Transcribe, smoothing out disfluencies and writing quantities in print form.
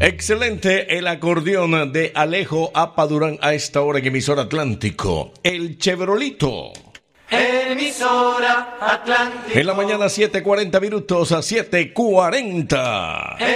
Excelente el acordeón de Alejo Apadurán a esta hora en Emisora Atlántico. El Chevrolito. Emisora Atlántico. En la mañana 7:40 minutos a 7:40.